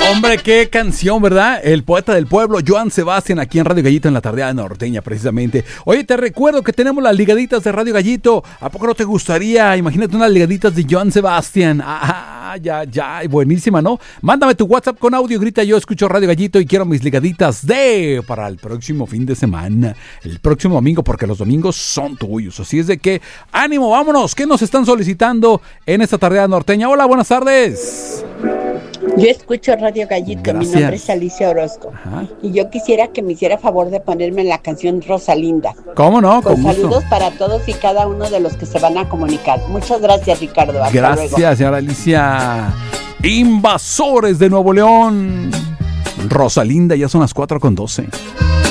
Hombre, qué canción, ¿verdad? El poeta del pueblo, Joan Sebastián, aquí en Radio Gallito en la tardeada norteña, precisamente. Oye, te recuerdo que tenemos las ligaditas de Radio Gallito. ¿A poco no te gustaría? Imagínate unas ligaditas de Joan Sebastián. Ya, buenísima, ¿no? Mándame tu WhatsApp con audio, grita yo escucho Radio Gallito y quiero mis ligaditas para el próximo fin de semana, el próximo domingo, porque los domingos son tuyos. Así es de que, ánimo, vámonos. ¿Qué nos están solicitando en esta tardeada norteña? Hola, buenas tardes. Yo escucho Radio Gallito. Gracias. Mi nombre es Alicia Orozco. Ajá. Y yo quisiera que me hiciera favor de ponerme la canción Rosalinda. ¿Cómo no? Con saludos gusto para todos y cada uno de los que se van a comunicar. Muchas gracias, Ricardo. Hasta gracias, luego. Señora Alicia. Invasores de Nuevo León. Rosalinda, ya son las 4:12.